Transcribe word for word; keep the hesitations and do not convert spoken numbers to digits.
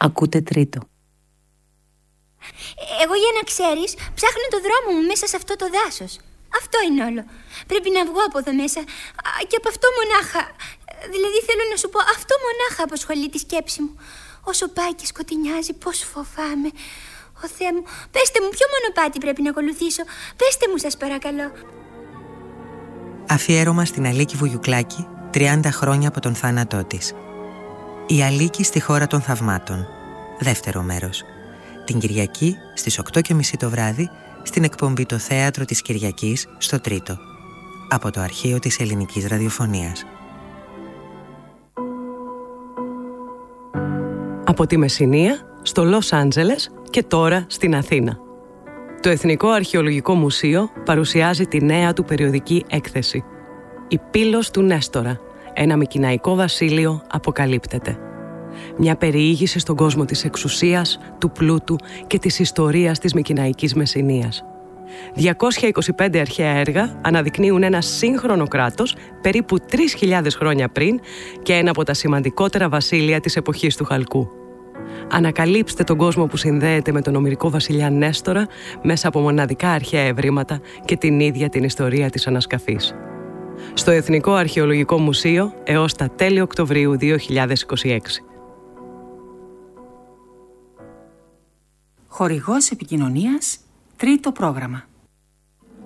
Ακούτε Τρίτο. Εγώ, για να ξέρεις, ψάχνω το δρόμο μου μέσα σε αυτό το δάσος. Αυτό είναι όλο. Πρέπει να βγω από εδώ μέσα. Και από αυτό μονάχα. Δηλαδή θέλω να σου πω, αυτό μονάχα απασχολεί τη σκέψη μου. Όσο πάει και σκοτεινιάζει, πώς φοβάμαι. Ω Θεέ μου, πέστε μου ποιο μονοπάτι πρέπει να ακολουθήσω. Πέστε μου, σας παρακαλώ. Αφιέρωμα στην Αλίκη Βουγιουκλάκη, τριάντα χρόνια από τον θάνατό της. Η Αλίκη στη χώρα των θαυμάτων. Δεύτερο μέρος. Την Κυριακή στις οκτώ και μισή το βράδυ στην εκπομπή «Το Θέατρο της Κυριακής» στο Τρίτο, από το αρχείο της ελληνικής ραδιοφωνίας. Από τη Μεσσηνία στο Λος Άντζελες και τώρα στην Αθήνα. Το Εθνικό Αρχαιολογικό Μουσείο παρουσιάζει τη νέα του περιοδική έκθεση. «Η Πύλος του Νέστορα. Ένα μικηναϊκό βασίλειο αποκαλύπτεται». Μια περιήγηση στον κόσμο της εξουσίας, του πλούτου και της ιστορίας της μικηναϊκής Μεσσηνίας. διακόσια είκοσι πέντε αρχαία έργα αναδεικνύουν ένα σύγχρονο κράτος περίπου τρεις χιλιάδες χρόνια πριν και ένα από τα σημαντικότερα βασίλεια της εποχής του Χαλκού. Ανακαλύψτε τον κόσμο που συνδέεται με τον ομηρικό βασιλιά Νέστορα μέσα από μοναδικά αρχαία ευρήματα και την ίδια την ιστορία της ανασκαφής. Στο Εθνικό Αρχαιολογικό Μουσείο έως τα τέλη Οκτωβρίου δύο χιλιάδες είκοσι έξι. Χορηγός επικοινωνίας, Τρίτο πρόγραμμα.